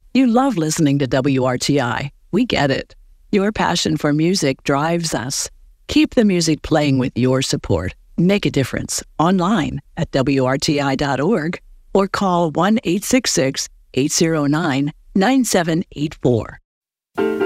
You love listening to WRTI. We get it. Your passion for music drives us. Keep the music playing with your support. Make a difference online at WRTI.org or call 1-866-809-9784.